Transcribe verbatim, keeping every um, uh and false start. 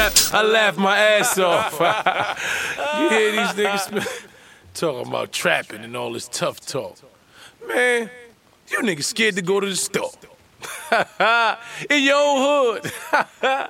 laugh, I laugh my ass off. You hear these niggas, man? Talking about trapping and all this tough talk. Man, you niggas scared to go to the store. In your own hood.